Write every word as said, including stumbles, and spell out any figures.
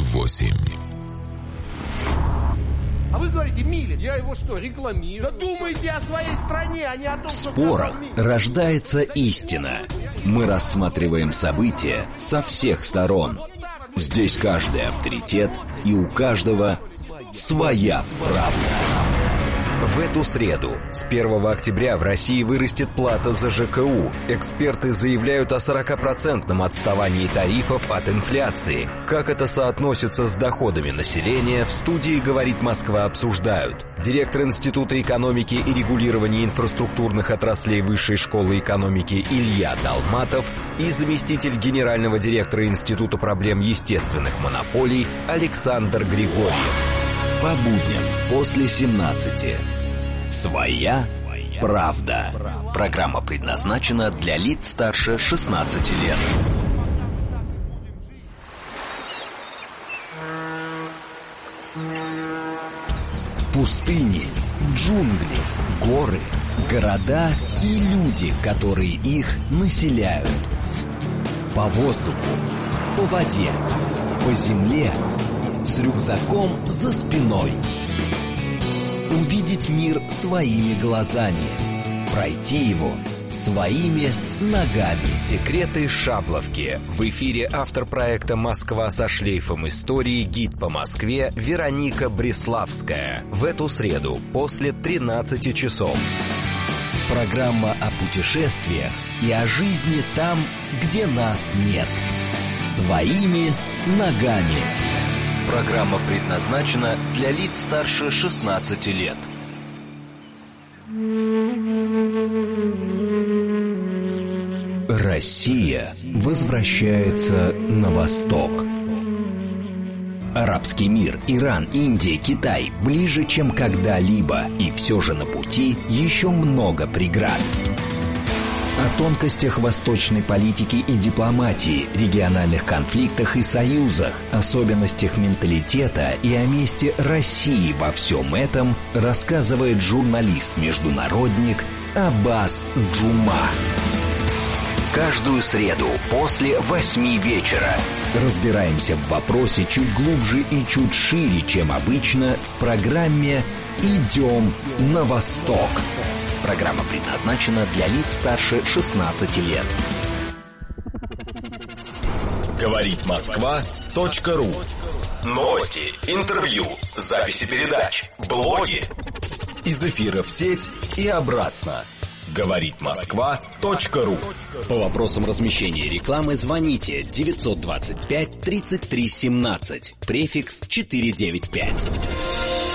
восемь. А вы говорите, Милин. Я его что, рекламирую? Да думайте о своей стране, а не о том, В что... спорах рождается истина. Мы рассматриваем события со всех сторон. Здесь каждый авторитет, и у каждого своя правда. В эту среду, с первого октября, в России вырастет плата за ЖКУ. Эксперты заявляют о сорокапроцентном отставании тарифов от инфляции. Как это соотносится с доходами населения, в студии «Говорит Москва» обсуждают директор Института экономики и регулирования инфраструктурных отраслей Высшей школы экономики Илья Долматов и заместитель генерального директора Института проблем естественных монополий Александр Григорьев. По будням после семнадцати. Своя правда. Программа предназначена для лиц старше шестнадцати лет. Пустыни, джунгли, горы, города и люди, которые их населяют. По воздуху, по воде, по земле, с рюкзаком за спиной. Увидеть мир своими глазами, пройти его своими ногами. Секреты Шабловки. В эфире автор проекта «Москва со шлейфом истории», гид по Москве Вероника Бреславская. В эту среду после тринадцати часов. Программа о путешествиях и о жизни там, где нас нет. Своими ногами. Программа предназначена для лиц старше шестнадцати лет. Россия возвращается на восток. Арабский мир, Иран, Индия, Китай ближе, чем когда-либо, и все же на пути еще много преград. О тонкостях восточной политики и дипломатии, региональных конфликтах и союзах, особенностях менталитета и о месте России во всем этом рассказывает журналист-международник Аббас Джума. Каждую среду после восьми вечера разбираемся в вопросе чуть глубже и чуть шире, чем обычно, в программе «Идем на восток». Программа предназначена для лиц старше шестнадцати лет. Говорит Москва точка ру. Новости, интервью, записи передач, блоги. Из эфира в сеть и обратно. Говорит Москва точка ру. По вопросам размещения рекламы звоните девятьсот двадцать пять тридцать три семнадцать, префикс четыреста девяносто пять.